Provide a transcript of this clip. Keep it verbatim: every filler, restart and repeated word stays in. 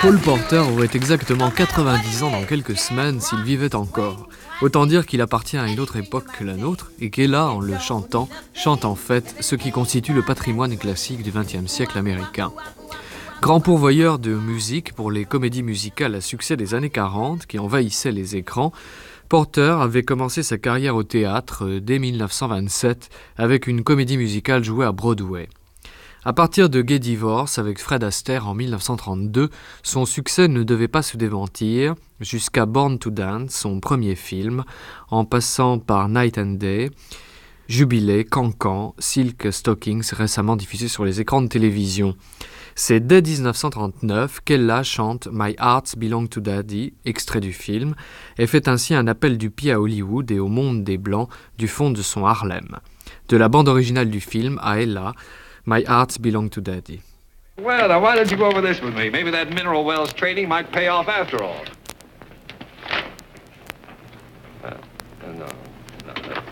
Cole Porter aurait exactement quatre-vingt-dix ans dans quelques semaines s'il vivait encore. Autant dire qu'il appartient à une autre époque que la nôtre et qu'Ella, en le chantant, chante en fait ce qui constitue le patrimoine classique du vingtième siècle américain. Grand pourvoyeur de musique pour les comédies musicales à succès des années quarante qui envahissaient les écrans, Porter avait commencé sa carrière au théâtre dès dix-neuf cent vingt-sept avec une comédie musicale jouée à Broadway. À partir de Gay Divorce avec Fred Astaire en dix-neuf cent trente-deux, son succès ne devait pas se démentir jusqu'à Born to Dance, son premier film, en passant par Night and Day, Jubilé, Cancan, Silk Stockings, récemment diffusé sur les écrans de télévision. C'est dès dix-neuf cent trente-neuf qu'Ella chante My Heart Belongs to Daddy, extrait du film, et fait ainsi un appel du pied à Hollywood et au monde des Blancs du fond de son Harlem. De la bande originale du film à Ella, My Heart Belongs to Daddy. Well, now why don't you go over this with me? Maybe that mineral wells trading might pay off after all.